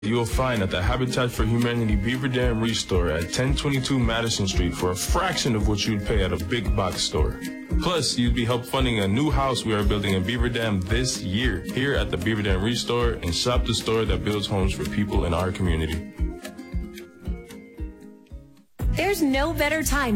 you will find at the Habitat for Humanity Beaver Dam Restore at 1022 Madison Street for a fraction of what you'd pay at a big box store. Plus, you'd be help funding a new house we are building in Beaver Dam this year here at the Beaver Dam Restore, and shop the store that builds homes for people in our community. There's no better time